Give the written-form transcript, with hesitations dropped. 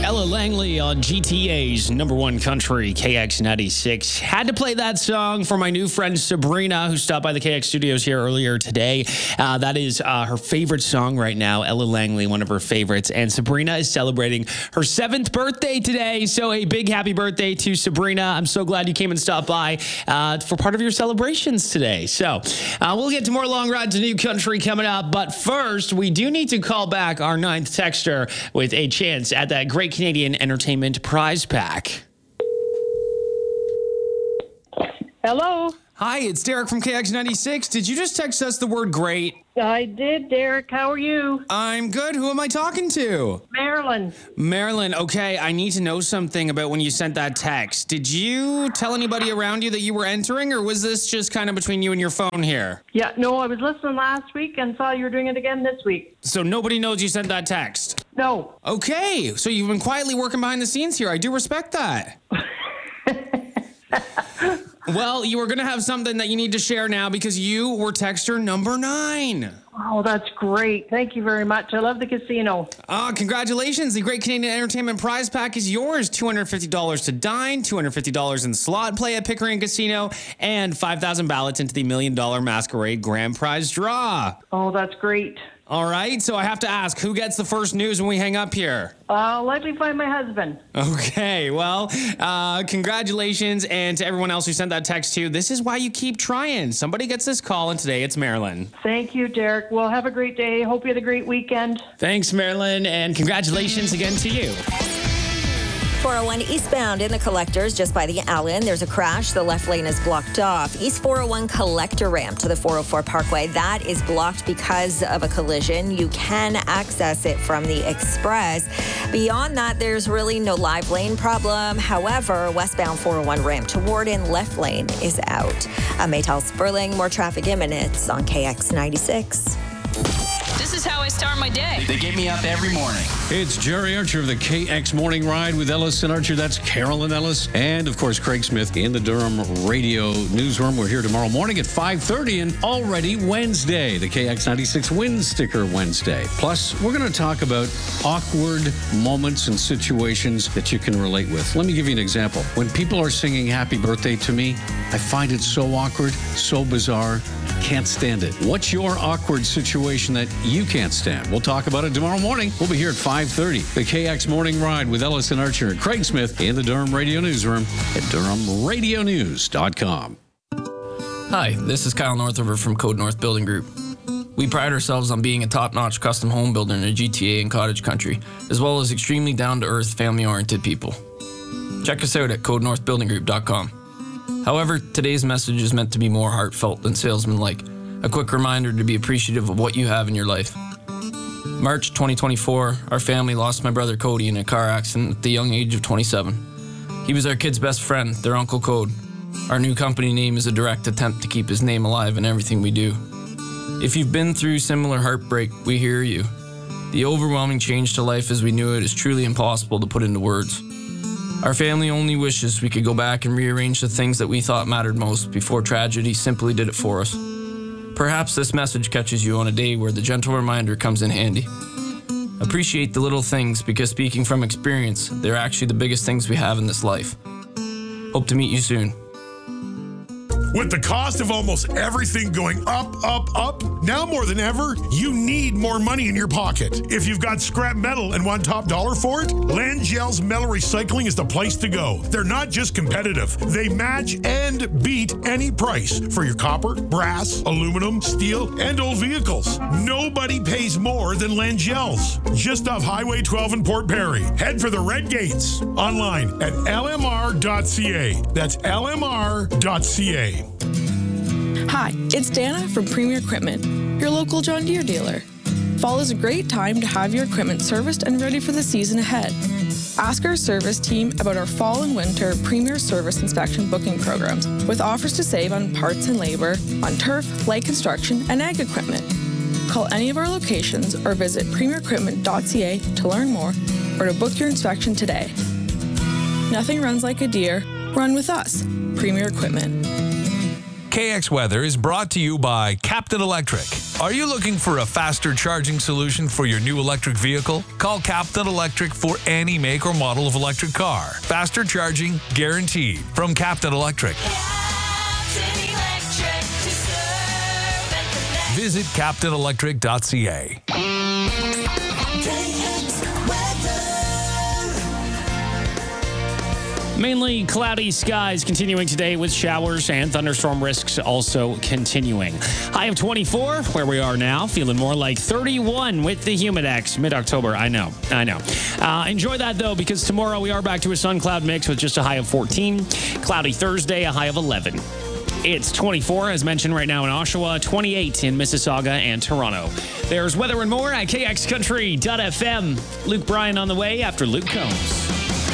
Ella Langley on GTA's #1 country, KX96. Had to play that song for my new friend Sabrina, who stopped by the KX studios here earlier today. That is her favorite song right now, Ella Langley, one of her favorites. And Sabrina is celebrating her 7th birthday today. So a big happy birthday to Sabrina. I'm so glad you came and stopped by for part of your celebrations today. So we'll get to more Long Ride to New Country coming up. But first, we do need to call back our 9th texter with a chance at that Great Canadian Entertainment prize pack. Hello. Hi, it's Derek from KX96. Did you just text us the word great? I did, Derek. How are you? I'm good. Who am I talking to? Marilyn. Marilyn, okay, I need to know something about when you sent that text. Did you tell anybody around you that you were entering, or was this just kind of between you and your phone here? Yeah, no, I was listening last week and saw you were doing it again this week. So nobody knows you sent that text? No. Okay, so you've been quietly working behind the scenes here. I do respect that. Well, you are going to have something that you need to share now because you were texter number 9. Oh, that's great. Thank you very much. I love the casino. Congratulations. The Great Canadian Entertainment prize pack is yours. $250 to dine, $250 in slot play at Pickering Casino, and 5,000 ballots into the $1 Million Masquerade Grand Prize draw. Oh, that's great. All right, so I have to ask, who gets the first news when we hang up here? I'll likely find my husband. Okay, well, congratulations, and to everyone else who sent that text too, this is why you keep trying. Somebody gets this call, and today it's Marilyn. Thank you, Derek. Well, have a great day. Hope you had a great weekend. Thanks, Marilyn, and congratulations again to you. 401 eastbound in the Collectors just by the Allen. There's a crash. The left lane is blocked off. East 401 Collector ramp to the 404 Parkway. That is blocked because of a collision. You can access it from the Express. Beyond that, there's really no live lane problem. However, westbound 401 ramp to Warden left lane is out. I'm Maytal Sperling. More traffic in minutes on KX96. This is how I start my day. They get me up every morning. It's Jerry Archer of the KX Morning Ride with Ellis and Archer. That's Carolyn Ellis. And, of course, Craig Smith in the Durham Radio Newsroom. We're here tomorrow morning at 5:30 and already Wednesday, the KX96 Win Sticker Wednesday. Plus, we're going to talk about awkward moments and situations that you can relate with. Let me give you an example. When people are singing happy birthday to me, I find it so awkward, so bizarre. Can't stand it. What's your awkward situation that you can't stand? We'll talk about it tomorrow morning. We'll be here at 5:30. The KX Morning Ride with Ellis and Archer and Craig Smith in the Durham Radio Newsroom at DurhamRadioNews.com. Hi, this is Kyle Northover from Code North Building Group. We pride ourselves on being a top-notch custom home builder in the GTA and cottage country, as well as extremely down-to-earth, family-oriented people. Check us out at CodeNorthBuildingGroup.com. However, today's message is meant to be more heartfelt than salesman-like. A quick reminder to be appreciative of what you have in your life. March 2024, our family lost my brother Cody in a car accident at the young age of 27. He was our kid's best friend, their Uncle Code. Our new company name is a direct attempt to keep his name alive in everything we do. If you've been through similar heartbreak, we hear you. The overwhelming change to life as we knew it is truly impossible to put into words. Our family only wishes we could go back and rearrange the things that we thought mattered most before tragedy simply did it for us. Perhaps this message catches you on a day where the gentle reminder comes in handy. Appreciate the little things because speaking from experience, they're actually the biggest things we have in this life. Hope to meet you soon. With the cost of almost everything going up, now more than ever, you need more money in your pocket. If you've got scrap metal and want top dollar for it, Langell's Metal Recycling is the place to go. They're not just competitive. They match and beat any price for your copper, brass, aluminum, steel, and old vehicles. Nobody pays more than Langell's. Just off Highway 12 in Port Perry. Head for the Red Gates. Online at lmr.ca. That's lmr.ca. Hi, it's Dana from Premier Equipment, your local John Deere dealer. Fall is a great time to have your equipment serviced and ready for the season ahead. Ask our service team about our fall and winter Premier Service Inspection booking programs with offers to save on parts and labor on turf, light construction, and ag equipment. Call any of our locations or visit premierequipment.ca to learn more or to book your inspection today. Nothing runs like a Deere. Run with us. Premier Equipment. KX Weather is brought to you by Captain Electric. Are you looking for a faster charging solution for your new electric vehicle? Call Captain Electric for any make or model of electric car. Faster charging guaranteed from Captain Electric. Visit captainelectric.ca. Mainly cloudy skies continuing today with showers and thunderstorm risks also continuing. High of 24 where we are now, feeling more like 31 with the Humidex mid-October. I know. Enjoy that though, because tomorrow we are back to a sun-cloud mix with just a high of 14. Cloudy Thursday, a high of 11. It's 24, as mentioned right now in Oshawa, 28 in Mississauga and Toronto. There's weather and more at kxcountry.fm. Luke Bryan on the way after Luke Combs.